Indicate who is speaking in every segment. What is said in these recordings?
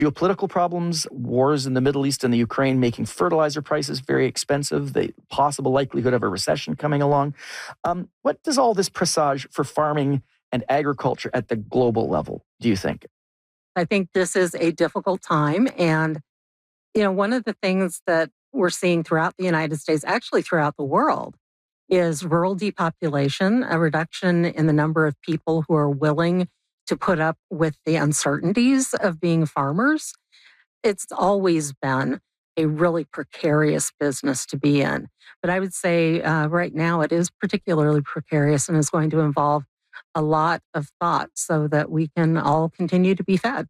Speaker 1: geopolitical problems, wars in the Middle East and the Ukraine making fertilizer prices very expensive, the possible likelihood of a recession coming along. What does all this presage for farming and agriculture at the global level, do you think?
Speaker 2: I think this is a difficult time. And, one of the things that we're seeing throughout the United States, actually throughout the world, is rural depopulation, a reduction in the number of people who are willing to put up with the uncertainties of being farmers. It's always been a really precarious business to be in. But I would say right now it is particularly precarious and is going to involve a lot of thought so that we can all continue to be fed.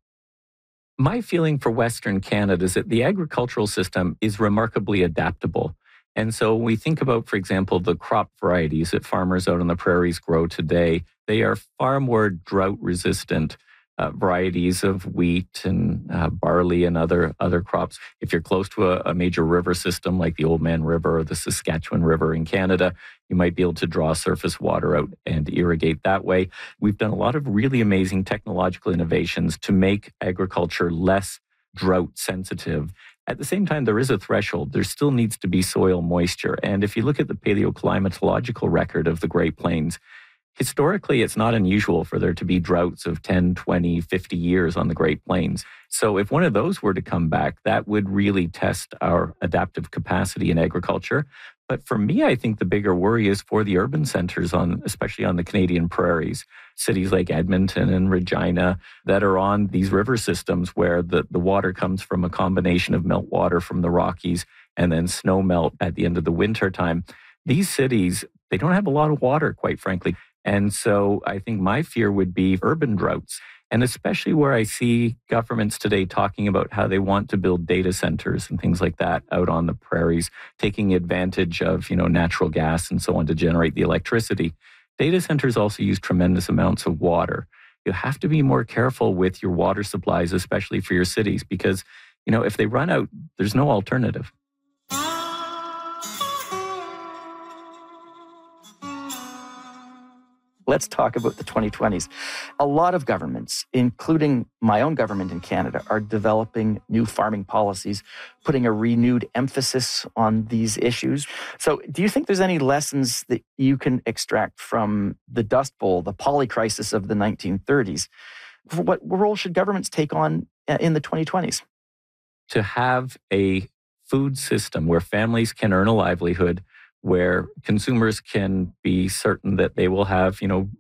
Speaker 3: My feeling for Western Canada is that the agricultural system is remarkably adaptable. And so when we think about, for example, the crop varieties that farmers out on the prairies grow today, they are far more drought resistant varieties of wheat and barley and other crops. If you're close to a major river system like the Oldman River or the Saskatchewan River in Canada, you might be able to draw surface water out and irrigate that way. We've done a lot of really amazing technological innovations to make agriculture less drought sensitive. At the same time, there is a threshold. There still needs to be soil moisture. And if you look at the paleoclimatological record of the Great Plains, historically, it's not unusual for there to be droughts of 10, 20, 50 years on the Great Plains. So if one of those were to come back, that would really test our adaptive capacity in agriculture. But for me, I think the bigger worry is for the urban centers, especially on the Canadian prairies, cities like Edmonton and Regina that are on these river systems where the water comes from a combination of meltwater from the Rockies and then snow melt at the end of the winter time. These cities, they don't have a lot of water, quite frankly. And so I think my fear would be urban droughts, and especially where I see governments today talking about how they want to build data centers and things like that out on the prairies, taking advantage of, natural gas and so on to generate the electricity. Data centers also use tremendous amounts of water. You have to be more careful with your water supplies, especially for your cities, because, if they run out, there's no alternative.
Speaker 1: Let's talk about the 2020s. A lot of governments, including my own government in Canada, are developing new farming policies, putting a renewed emphasis on these issues. So do you think there's any lessons that you can extract from the Dust Bowl, the polycrisis of the 1930s? What role should governments take on in the 2020s?
Speaker 3: To have a food system where families can earn a livelihood, where consumers can be certain that they will have,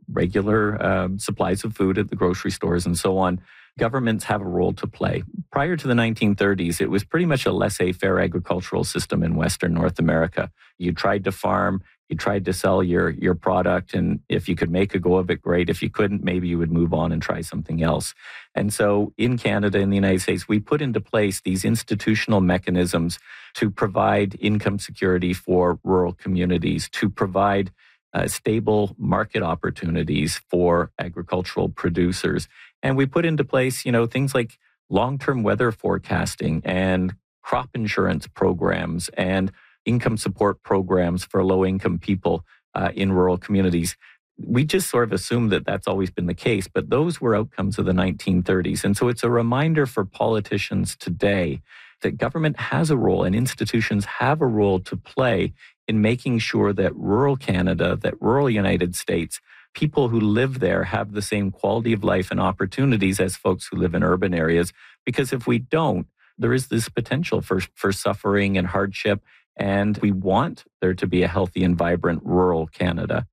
Speaker 3: regular supplies of food at the grocery stores and so on. Governments have a role to play. Prior to the 1930s, it was pretty much a laissez-faire agricultural system in Western North America. You tried to farm, you tried to sell your product, and if you could make a go of it, great. If you couldn't, maybe you would move on and try something else. And so in Canada, in the United States, we put into place these institutional mechanisms to provide income security for rural communities, to provide stable market opportunities for agricultural producers. And we put into place, things like long-term weather forecasting and crop insurance programs and income support programs for low-income people in rural communities. We just sort of assume that that's always been the case, but those were outcomes of the 1930s. And so it's a reminder for politicians today that government has a role and institutions have a role to play in making sure that rural Canada, that rural United States, people who live there have the same quality of life and opportunities as folks who live in urban areas. Because if we don't, there is this potential for suffering and hardship. And we want there to be a healthy and vibrant rural Canada.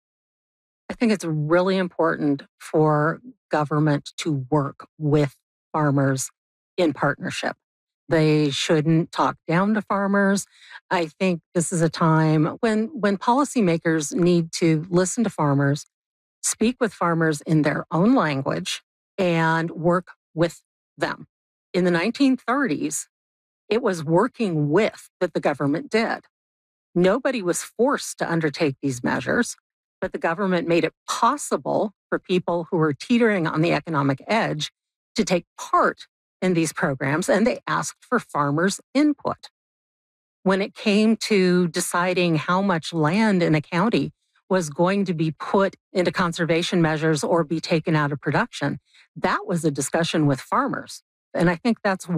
Speaker 2: I think it's really important for government to work with farmers in partnership. They shouldn't talk down to farmers. I think this is a time when policymakers need to listen to farmers, speak with farmers in their own language, and work with them. In the 1930s, it was working with that the government did. Nobody was forced to undertake these measures, but the government made it possible for people who were teetering on the economic edge to take part in these programs, and they asked for farmers' input. When it came to deciding how much land in a county was going to be put into conservation measures or be taken out of production, that was a discussion with farmers. And I think that's